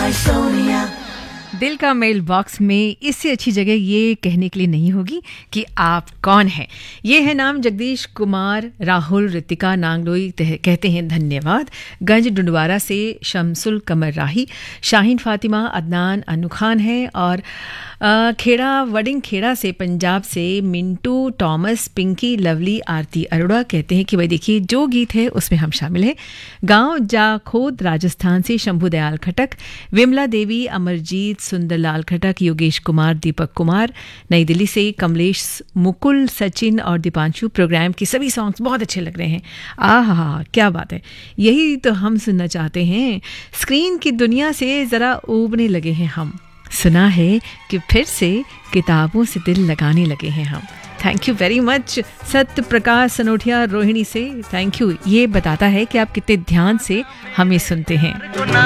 दिल का mail box में इससे अच्छी जगह ये कहने के लिए नहीं होगी कि आप कौन हैं। ये है नाम जगदीश कुमार राहुल रितिका नांगलोई कहते हैं धन्यवाद। गंज डुंडवारा से शमसुल कमर राही, शाहीन फातिमा, अदनान अनु खान है और खेड़ा वडिंग खेड़ा से पंजाब से मिंटू टॉमस, पिंकी, लवली, आरती अरोड़ा कहते हैं कि भाई देखिए जो गीत है उसमें हम शामिल हैं। गांव जाखोद राजस्थान से शंभू दयाल खटक, विमला देवी, अमरजीत, सुंदरलाल खटक, योगेश कुमार, दीपक कुमार, नई दिल्ली से कमलेश, मुकुल, सचिन और दीपांशु। प्रोग्राम के सभी सॉन्ग्स बहुत अच्छे लग रहे हैं। आहा क्या बात है, यही तो हम सुनना चाहते हैं। स्क्रीन की दुनिया से ज़रा ऊबने लगे हैं हम, सुना है कि फिर से किताबों से दिल लगाने लगे हैं हम। Thank you very much Satya Prakash सनोठिया Rohini से, थैंक यू। ये बताता है कि आप कितने ध्यान से हमें सुनते हैं।